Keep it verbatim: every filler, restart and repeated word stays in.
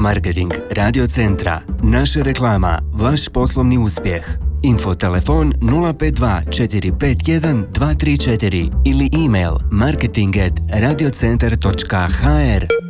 Marketing Radio Centra. Naša reklama, vaš poslovni uspjeh. Info telefon nula pet dva četiri pet jedan dva tri četiri ili email marketing at radiocentar točka h r.